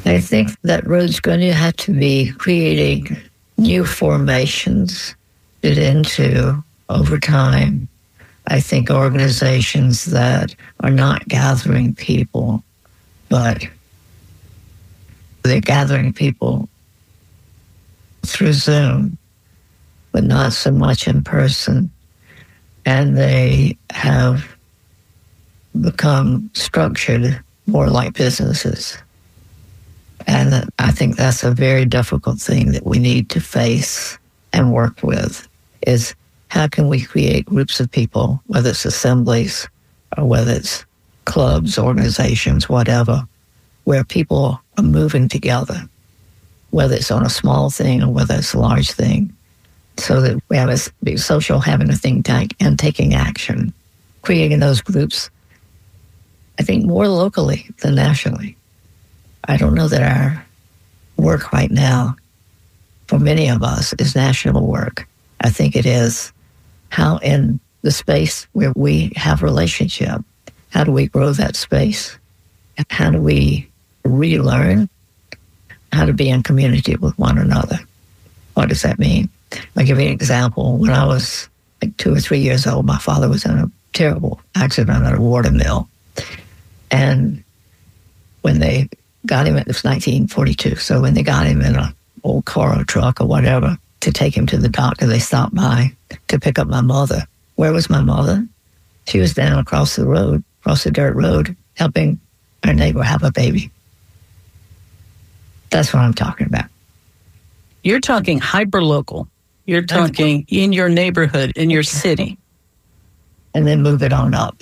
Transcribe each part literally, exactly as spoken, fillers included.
I think that road's going to have to be creating new formations fit into, over time, I think organizations that are not gathering people, but they're gathering people through Zoom, but not so much in person. And they have become structured more like businesses. And I think that's a very difficult thing that we need to face and work with, is how can we create groups of people, whether it's assemblies or whether it's clubs, organizations, whatever, where people are moving together, whether it's on a small thing or whether it's a large thing, so that we have a big social having a think tank and taking action, creating those groups, I think, more locally than nationally. I don't know that our work right now, for many of us, is national work. I think it is how in the space where we have relationship, how do we grow that space? How do we relearn how to be in community with one another? What does that mean? I'll give you an example. When I was like two or three years old, my father was in a terrible accident at a water mill. And when they got him, it was nineteen forty-two. So when they got him in an old car or truck or whatever to take him to the doctor, they stopped by to pick up my mother. Where was my mother? She was down across the road, across the dirt road, helping our neighbor have a baby. That's what I'm talking about. You're talking hyper-local. You're talking in your neighborhood, in your city. And then move it on up.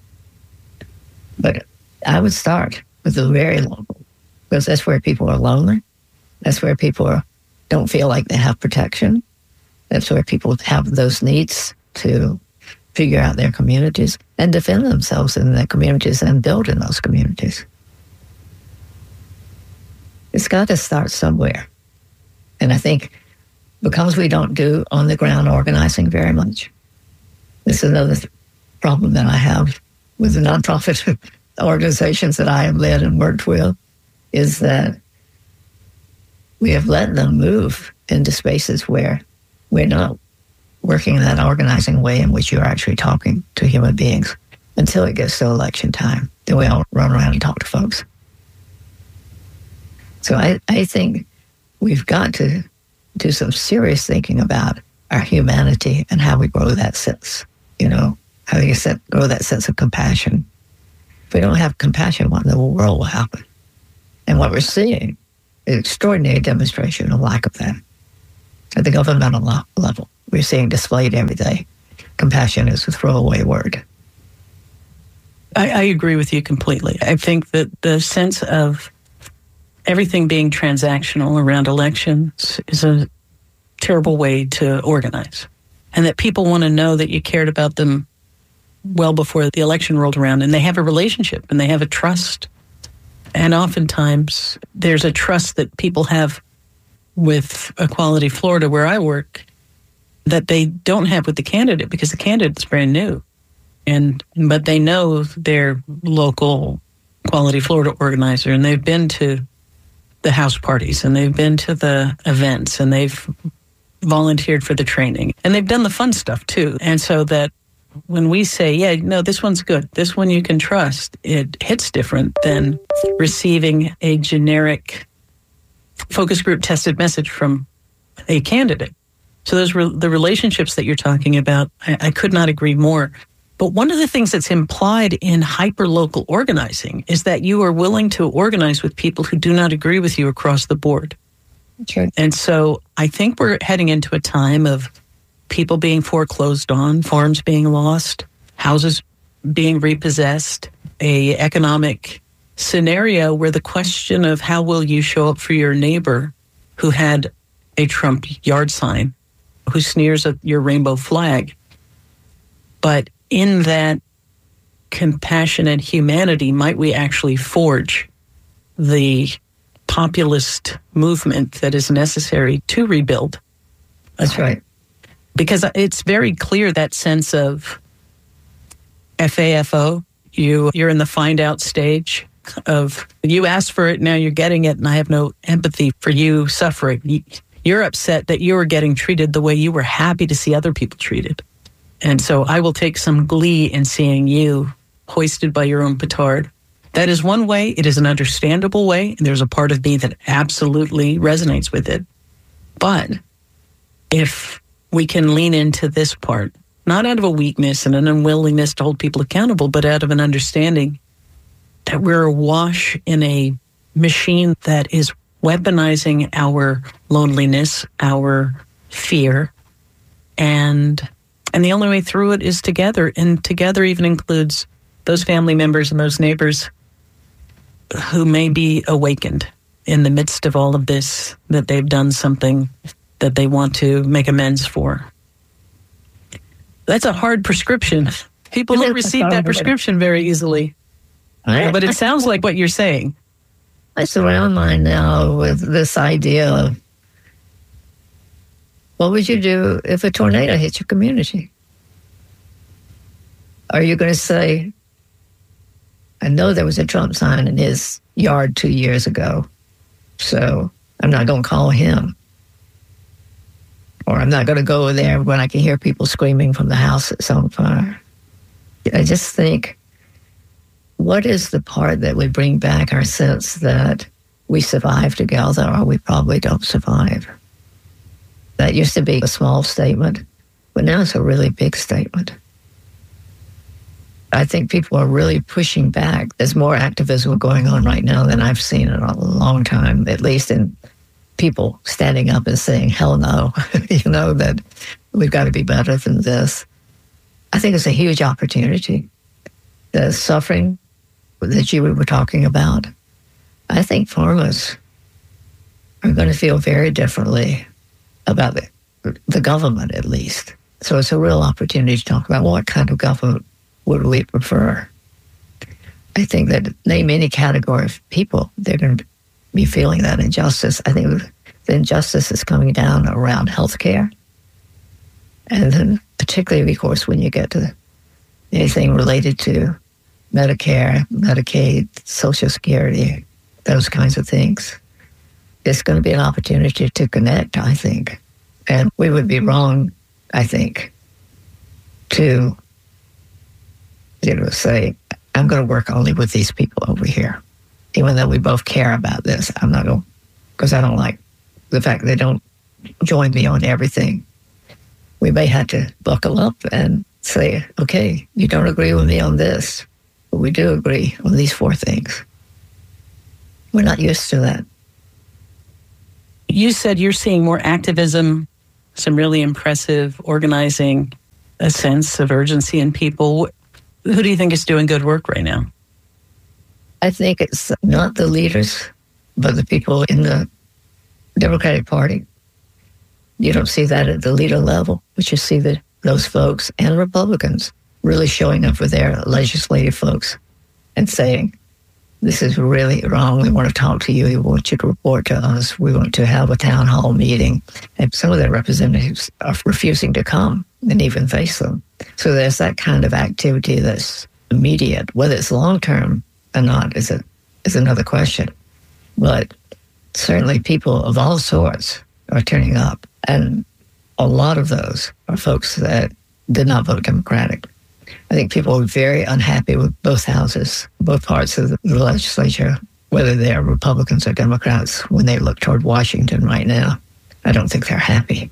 But I would start with the very local, because that's where people are lonely. That's where people are, don't feel like they have protection. That's where people have those needs to figure out their communities and defend themselves in their communities and build in those communities. It's got to start somewhere. And I think because we don't do on-the-ground organizing very much, this is another th- problem that I have with the nonprofit organizations that I have led and worked with, is that we have let them move into spaces where we're not working in that organizing way in which you're actually talking to human beings until it gets to election time. Then we all run around and talk to folks. So I, I think we've got to do some serious thinking about our humanity and how we grow that sense, you know, how we set, grow that sense of compassion. If we don't have compassion, what in the world will happen? And what we're seeing is extraordinary demonstration of lack of that. At the governmental level, we're seeing displayed every day. Compassion is a throwaway word. I, I agree with you completely. I think that the sense of everything being transactional around elections is a terrible way to organize. And that people want to know that you cared about them well before the election rolled around, and they have a relationship and they have a trust. And oftentimes there's a trust that people have with Equality Florida, where I work, that they don't have with the candidate, because the candidate's brand new. And but they know their local Equality Florida organizer, and they've been to the house parties, and they've been to the events, and they've volunteered for the training, and they've done the fun stuff too. And so that when we say, yeah, no, this one's good, this one you can trust, it hits different than receiving a generic focus group tested message from a candidate. So those re- the relationships that you're talking about, I, I could not agree more. But one of the things that's implied in hyper-local organizing is that you are willing to organize with people who do not agree with you across the board. Sure. And so I think we're heading into a time of people being foreclosed on, farms being lost, houses being repossessed, a economic scenario where the question of how will you show up for your neighbor who had a Trump yard sign, who sneers at your rainbow flag, but in that compassionate humanity, might we actually forge the populist movement that is necessary to rebuild? That's right. Because it's very clear, that sense of F A F O, you, you're in the find out stage. of you asked for it, now you're getting it, and I have no empathy for you suffering. You're upset that you were getting treated the way you were happy to see other people treated. And so I will take some glee in seeing you hoisted by your own petard. That is one way. It is an understandable way. And there's a part of me that absolutely resonates with it. But if we can lean into this part, not out of a weakness and an unwillingness to hold people accountable, but out of an understanding that we're awash in a machine that is weaponizing our loneliness, our fear, and and the only way through it is together. And together even includes those family members and those neighbors who may be awakened in the midst of all of this, that they've done something that they want to make amends for. That's a hard prescription. People don't receive that prescription very easily. Right. But it sounds like what you're saying. I surround mine now with this idea of, what would you do if a tornado hit your community? Are you going to say, I know there was a Trump sign in his yard two years ago, so I'm not going to call him. Or I'm not going to go there when I can hear people screaming from the house that's on fire. I just think, what is the part that we bring back our sense that we survive together or we probably don't survive? That used to be a small statement, but now it's a really big statement. I think people are really pushing back. There's more activism going on right now than I've seen in a long time, at least in people standing up and saying, hell no, you know, that we've got to be better than this. I think it's a huge opportunity. The suffering that you were talking about, I think farmers are going to feel very differently about the, the government, at least. So it's a real opportunity to talk about what kind of government would we prefer. I think that name any category of people, they're going to be feeling that injustice. I think the injustice is coming down around healthcare. And then particularly, of course, when you get to anything related to Medicare, Medicaid, Social Security, those kinds of things. It's going to be an opportunity to connect, I think. And we would be wrong, I think, to, you know, say, I'm going to work only with these people over here. Even though we both care about this, I'm not going, because I don't like the fact they don't join me on everything. We may have to buckle up and say, okay, you don't agree with me on this, but we do agree on these four things. We're not used to that. You said you're seeing more activism, some really impressive organizing, a sense of urgency in people. Who do you think is doing good work right now? I think it's not the leaders, but the people in the Democratic Party. You don't see that at the leader level, but you see the, those folks and Republicans really showing up for their legislative folks and saying, this is really wrong. We want to talk to you. We want you to report to us. We want to have a town hall meeting. And some of their representatives are refusing to come and even face them. So there's that kind of activity that's immediate. Whether it's long-term or not is, a, is another question. But certainly people of all sorts are turning up. And a lot of those are folks that did not vote Democratic. I think people are very unhappy with both houses, both parts of the legislature, whether they're Republicans or Democrats, when they look toward Washington right now. I don't think they're happy.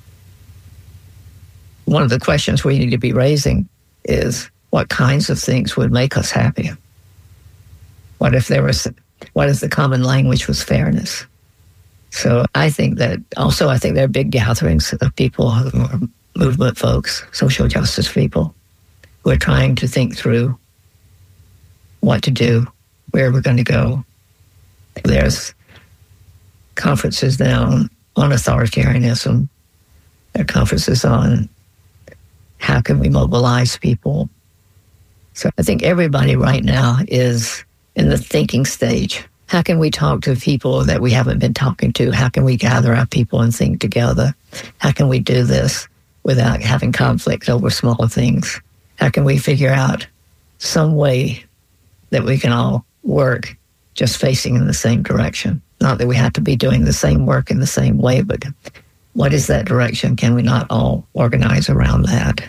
One of the questions we need to be raising is what kinds of things would make us happy? What if there was, what if the common language was fairness? So I think that, also I think there are big gatherings of people who are movement folks, social justice people, who are trying to think through what to do, where we're going to go. There's conferences now on authoritarianism. There are conferences on how can we mobilize people. So I think everybody right now is in the thinking stage. How can we talk to people that we haven't been talking to? How can we gather our people and think together? How can we do this without having conflict over small things? How can we figure out some way that we can all work just facing in the same direction. Not that we have to be doing the same work in the same way, but what is that direction? Can we not all organize around that?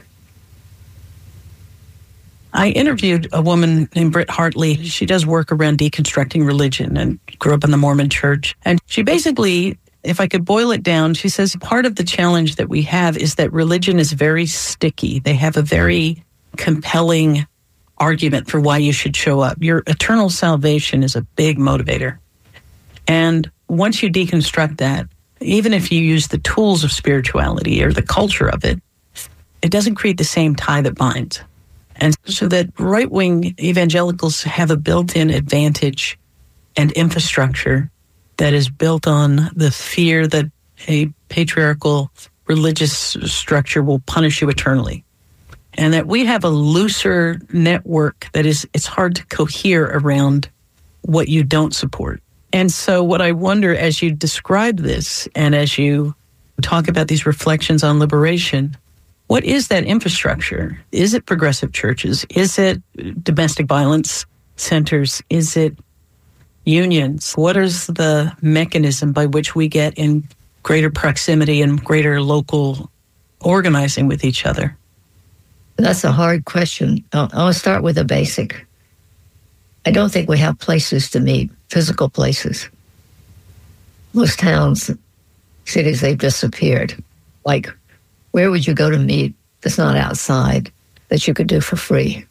I interviewed a woman named Britt Hartley. She does work around deconstructing religion and grew up in the Mormon church. And she basically, if I could boil it down, she says part of the challenge that we have is that religion is very sticky. They have a very compelling argument for why you should show up. Your eternal salvation is a big motivator. And once you deconstruct that, even if you use the tools of spirituality or the culture of it, it doesn't create the same tie that binds. And so that right-wing evangelicals have a built-in advantage and infrastructure that is built on the fear that a patriarchal religious structure will punish you eternally. And that we have a looser network that is, it's hard to cohere around what you don't support. And so what I wonder, as you describe this and as you talk about these reflections on liberation, what is that infrastructure? Is it progressive churches? Is it domestic violence centers? Is it unions? What is the mechanism by which we get in greater proximity and greater local organizing with each other? That's a hard question. I'll, I'll start with a basic. I don't think we have places to meet, physical places. Most towns, cities, they've disappeared. Like, where would you go to meet that's not outside that you could do for free?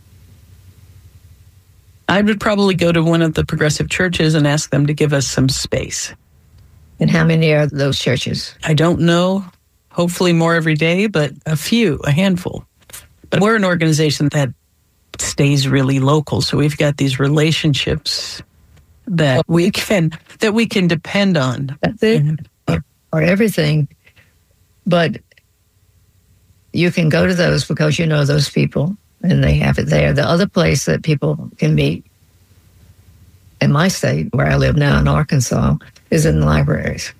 I would probably go to one of the progressive churches and ask them to give us some space. And how many are those churches? I don't know. Hopefully more every day, but a few, a handful. But we're an organization that stays really local, so we've got these relationships that we can that we can depend on. That's it, or, or everything. But you can go to those because you know those people, and they have it there. The other place that people can meet in my state, where I live now in Arkansas, is in libraries.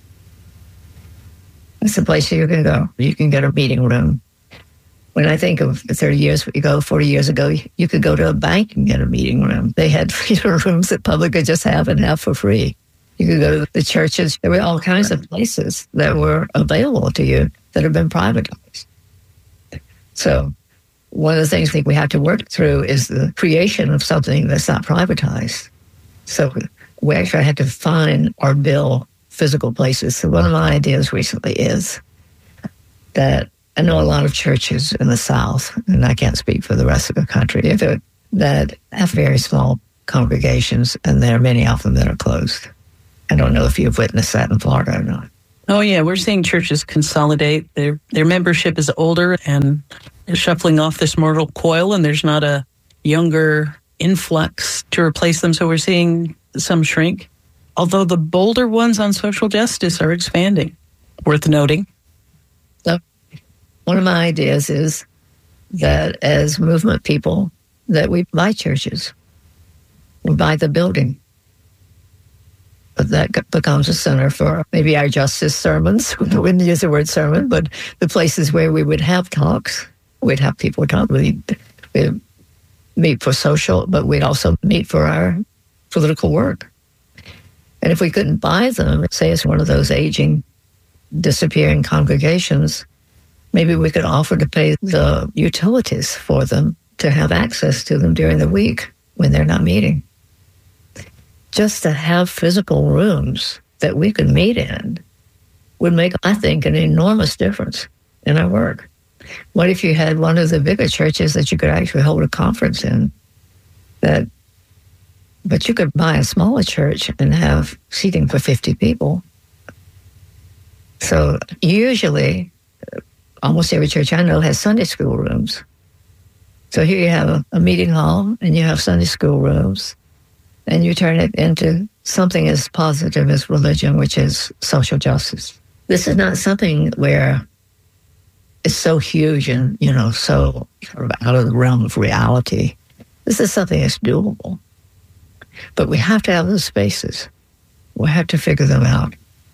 That's the place you can go. You can get a meeting room. When I think of thirty years ago, forty years ago, you could go to a bank and get a meeting room. They had rooms that public could just have and have for free. You could go to the churches. There were all kinds of places that were available to you that have been privatized. So one of the things I think we have to work through is the creation of something that's not privatized. So we actually had to find or build physical places. So one of my ideas recently is that I know a lot of churches in the South, and I can't speak for the rest of the country, that have very small congregations, and there are many of them that are closed. I don't know if you've witnessed that in Florida or not. Oh, yeah. We're seeing churches consolidate. Their their membership is older and shuffling off this mortal coil, and there's not a younger influx to replace them. So we're seeing some shrink. Although the bolder ones on social justice are expanding. Worth noting. So one of my ideas is that as movement people, that we buy churches. We buy the building. But that becomes a center for maybe our justice sermons. We wouldn't use the word sermon, but the places where we would have talks. We'd have people talk. We'd, we'd meet for social, but we'd also meet for our political work. And if we couldn't buy them, say it's one of those aging, disappearing congregations, maybe we could offer to pay the utilities for them to have access to them during the week when they're not meeting. Just to have physical rooms that we could meet in would make, I think, an enormous difference in our work. What if you had one of the bigger churches that you could actually hold a conference in? That, but you could buy a smaller church and have seating for fifty people. So usually, almost every church I know has Sunday school rooms. So here you have a, a meeting hall and you have Sunday school rooms. And you turn it into something as positive as religion, which is social justice. This is not something where it's so huge and, you know, so sort of out of the realm of reality. This is something that's doable. But we have to have those spaces. We have to figure them out.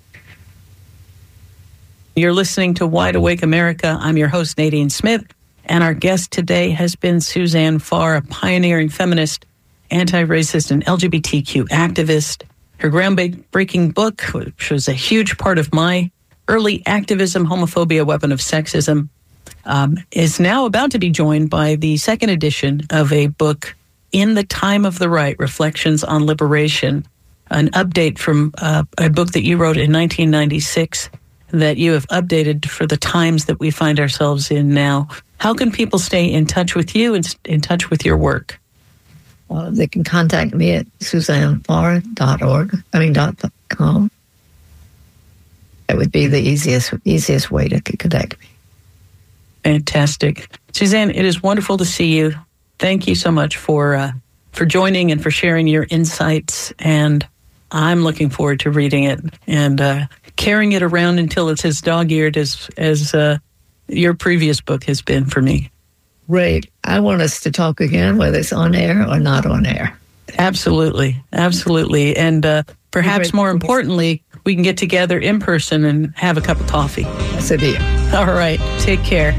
You're listening to Wide Awake America. I'm your host, Nadine Smith, and our guest today has been Suzanne Farr, a pioneering feminist anti-racist and L G B T Q activist. Her groundbreaking book, which was a huge part of my early activism, Homophobia, Weapon of Sexism, um, is now about to be joined by the second edition of a book, In the Time of the Right, Reflections on Liberation, an update from uh, a book that you wrote in nineteen ninety-six that you have updated for the times that we find ourselves in now. How can people stay in touch with you and in touch with your work? Uh, they can contact me at suzanne farr dot org, I mean, dot com. That would be the easiest, easiest way to connect me. Fantastic. Suzanne, it is wonderful to see you. Thank you so much for uh, for joining and for sharing your insights. And I'm looking forward to reading it and uh, carrying it around until it's as dog-eared as, as uh, your previous book has been for me. Great. I want us to talk again, whether it's on air or not on air. Absolutely. Absolutely. And uh, perhaps more importantly, we can get together in person and have a cup of coffee. That's a deal. All right. Take care.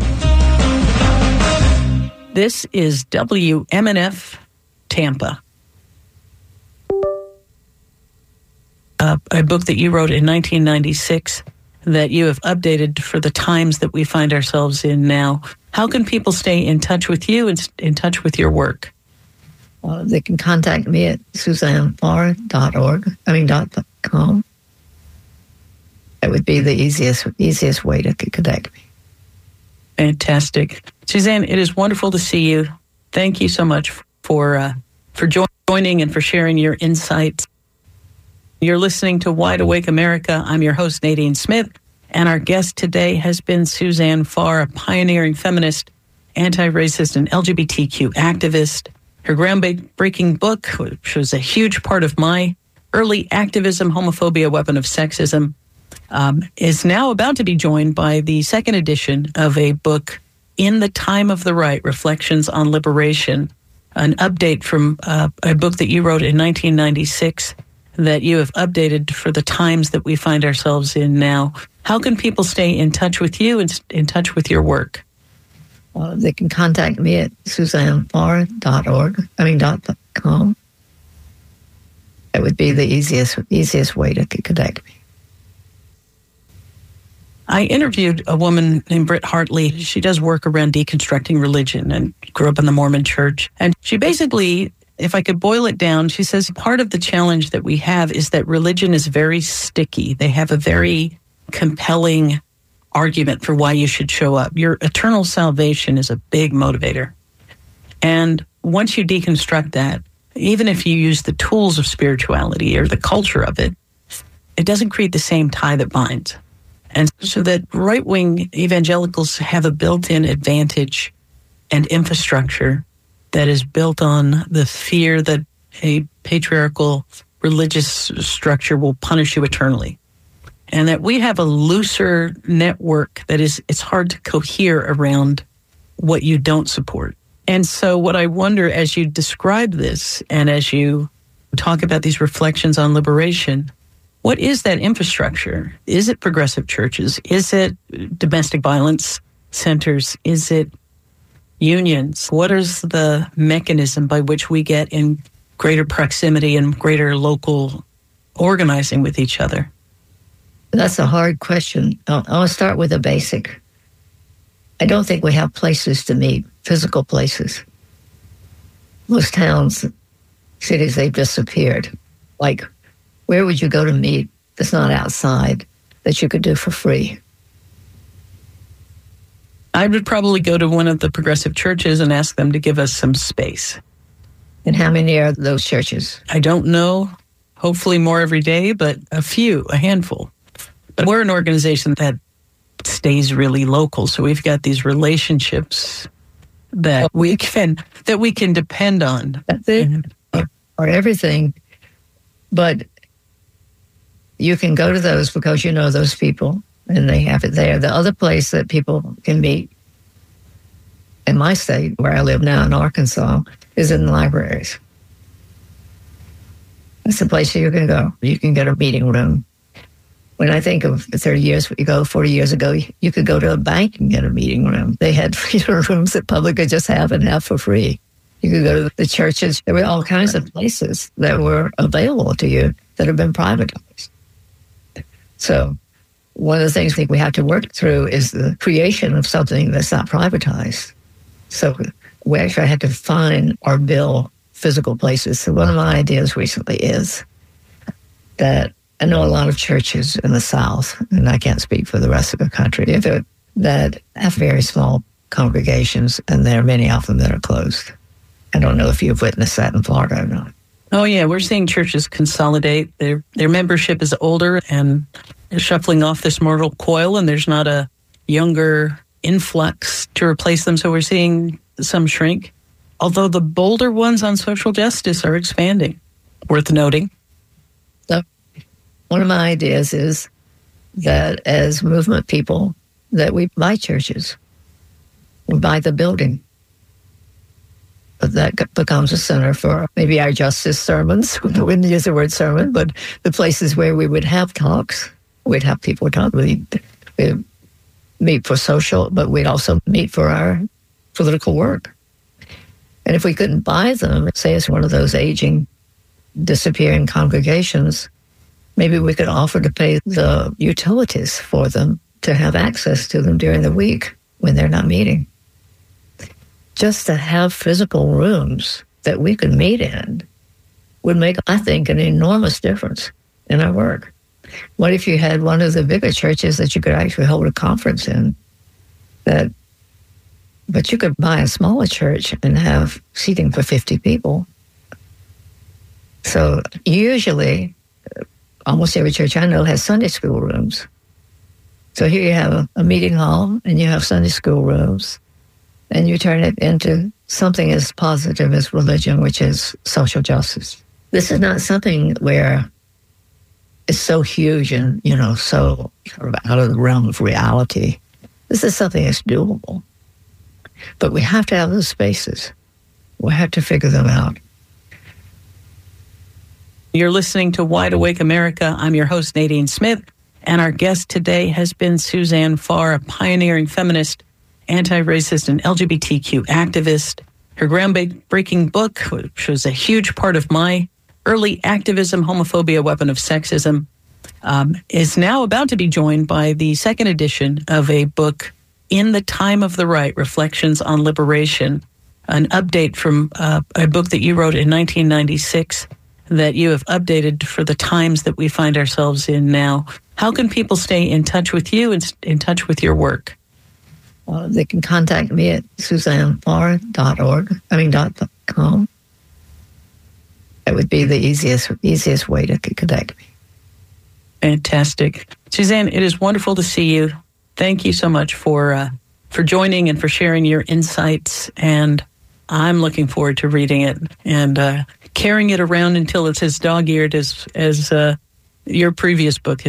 This is W M N F Tampa. Uh, a book that you wrote in nineteen ninety-six that you have updated for the times that we find ourselves in now. How can people stay in touch with you and in touch with your work? Uh, they can contact me at suzanne farr dot org, I mean, dot com. That would be the easiest, easiest way to connect me. Fantastic. Suzanne, it is wonderful to see you. Thank you so much for uh, for joining and for sharing your insights. You're listening to Wide Awake America. I'm your host, Nadine Smith, and our guest today has been Suzanne Farr, a pioneering feminist, anti-racist, and L G B T Q activist. Her groundbreaking book, which was a huge part of my early activism, Homophobia, Weapon of Sexism, um, is now about to be joined by the second edition of a book, In the Time of the Right, Reflections on Liberation, an update from uh, a book that you wrote in nineteen ninety-six that you have updated for the times that we find ourselves in now. How can people stay in touch with you and in touch with your work? Uh, they can contact me at suzanne farr dot org, I mean, dot com. That would be the easiest, easiest way to connect me. I interviewed a woman named Britt Hartley. She does work around deconstructing religion and grew up in the Mormon church. And she basically, if I could boil it down, she says part of the challenge that we have is that religion is very sticky. They have a very compelling argument for why you should show up. Your eternal salvation is a big motivator. And once you deconstruct that, even if you use the tools of spirituality or the culture of it, it doesn't create the same tie that binds. And so that right-wing evangelicals have a built-in advantage and infrastructure that is built on the fear that a patriarchal religious structure will punish you eternally. And that we have a looser network that is, it's hard to cohere around what you don't support. And so what I wonder as you describe this and as you talk about these reflections on liberation, what is that infrastructure? Is it progressive churches? Is it domestic violence centers? Is it unions? What is the mechanism by which we get in greater proximity and greater local organizing with each other? That's a hard question. I'll, I'll start with a basic. I don't think we have places to meet, physical places. Most towns, cities, they've disappeared. Like, where would you go to meet that's not outside that you could do for free? I would probably go to one of the progressive churches and ask them to give us some space. And how many are those churches? I don't know. Hopefully more every day, but a few, a handful. But we're an organization that stays really local, so we've got these relationships that we can that we can depend on. That's it, or, or everything. But you can go to those because you know those people, and they have it there. The other place that people can meet in my state, where I live now in Arkansas, is in libraries. That's the place you can go. You can get a meeting room. When I think of thirty years ago, forty years ago, you could go to a bank and get a meeting room. They had rooms that public could just have and have for free. You could go to the churches. There were all kinds of places that were available to you that have been privatized. So one of the things I think we have to work through is the creation of something that's not privatized. So we actually had to find or build physical places. So one of my ideas recently is that I know a lot of churches in the South, and I can't speak for the rest of the country, that have very small congregations, and there are many of them that are closed. I don't know if you've witnessed that in Florida or not. Oh, yeah. We're seeing churches consolidate. Their their membership is older and they're shuffling off this mortal coil, and there's not a younger influx to replace them. So we're seeing some shrink. Although the bolder ones on social justice are expanding. Worth noting. So one of my ideas is that as movement people, that we buy churches. We buy the building. But that becomes a center for maybe our justice sermons. We wouldn't use the word sermon, but the places where we would have talks. We'd have people talk. We'd, we'd meet for social, but we'd also meet for our political work. And if we couldn't buy them, say it's one of those aging, disappearing congregations, maybe we could offer to pay the utilities for them to have access to them during the week when they're not meeting. Just to have physical rooms that we could meet in would make, I think, an enormous difference in our work. What if you had one of the bigger churches that you could actually hold a conference in? That, but you could buy a smaller church and have seating for fifty people. So usually, almost every church I know has Sunday school rooms. So here you have a, a meeting hall and you have Sunday school rooms. And you turn it into something as positive as religion, which is social justice. This is not something where it's so huge and, you know, so sort of out of the realm of reality. This is something that's doable. But we have to have those spaces. We have to figure them out. You're listening to Wide Awake America. I'm your host, Nadine Smith, and our guest today has been Suzanne Farr, a pioneering feminist, anti-racist, and L G B T Q activist. Her groundbreaking book, which was a huge part of my early activism, Homophobia, Weapon of Sexism, um, is now about to be joined by the second edition of a book, In the Time of the Right, Reflections on Liberation, an update from uh, a book that you wrote in nineteen ninety-six that you have updated for the times that we find ourselves in now. How can people stay in touch with you and in touch with your work? Uh, they can contact me at suzanne farr dot org, I mean, dot com. That would be the easiest easiest way to connect me. Fantastic. Suzanne, it is wonderful to see you. Thank you so much for uh, for joining and for sharing your insights. And I'm looking forward to reading it and uh, carrying it around until it's as dog-eared as, as uh, your previous book